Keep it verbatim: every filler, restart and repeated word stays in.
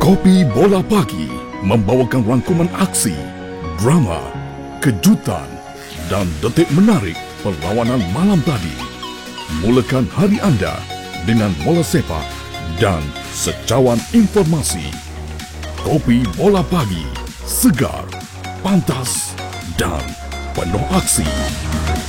Kopi Bola Pagi membawakan rangkuman aksi, drama, kejutan dan detik menarik perlawanan malam tadi. Mulakan hari anda dengan bola sepak dan secawan informasi. Kopi Bola Pagi, segar, pantas dan penuh aksi.